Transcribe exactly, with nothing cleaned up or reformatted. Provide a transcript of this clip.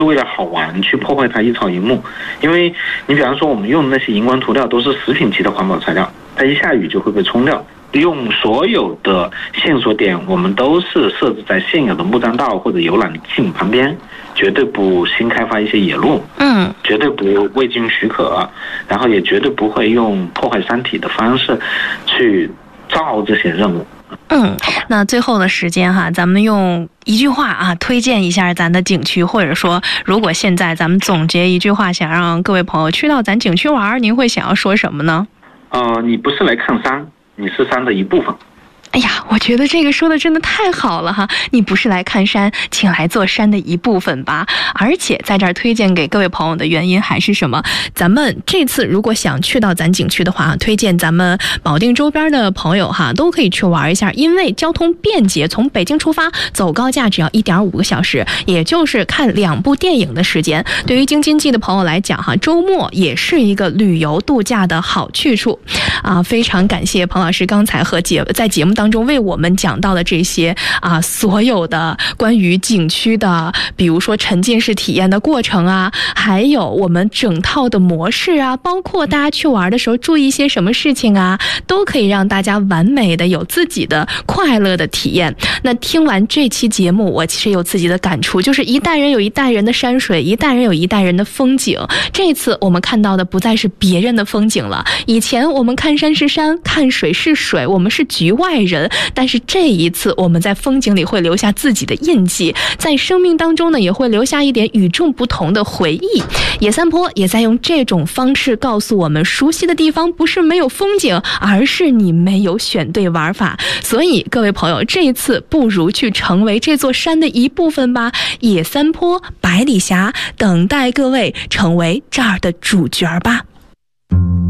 为了好玩去破坏它一草一木。因为你比方说我们用的那些荧光涂料都是食品级的环保材料，它一下雨就会被冲掉。用所有的线索点我们都是设置在现有的木栈道或者游览径旁边，绝对不新开发一些野路， 嗯， 绝对不未经许可，然后也绝对不会用破坏山体的方式去造这些任务。 嗯，那最后的时间哈，咱们用一句话啊推荐一下咱的景区，或者说如果现在咱们总结一句话，想让各位朋友去到咱景区玩，您会想要说什么呢？ 呃，你不是来看山，你是山的一部分。 哎呀，我觉得这个说的真的太好了哈！你不是来看山，请来做山的一部分吧。而且在这儿推荐给各位朋友的原因还是什么？咱们这次如果想去到咱景区的话，推荐咱们保定周边的朋友哈，都可以去玩一下，因为交通便捷，从北京出发走高架只要一点五个小时，也就是看两部电影的时间。对于京津冀的朋友来讲哈，周末也是一个旅游度假的好去处啊！非常感谢彭老师刚才和节在节目当中为我们讲到的这些啊，所有的关于景区的，比如说沉浸式体验的过程啊，还有我们整套的模式啊，包括大家去玩的时候注意一些什么事情啊，都可以让大家完美的有自己的快乐的体验。那听完这期节目，我其实有自己的感触，就是一代人有一代人的山水，一代人有一代人的风景。这次我们看到的不再是别人的风景了，以前我们看山是山，看水是水，我们是局外人。但是这一次我们在风景里会留下自己的印记，在生命当中呢也会留下一点与众不同的回忆。野三坡也在用这种方式告诉我们，熟悉的地方不是没有风景，而是你没有选对玩法。所以各位朋友，这一次不如去成为这座山的一部分吧。野三坡、百里峡等待各位成为这儿的主角吧。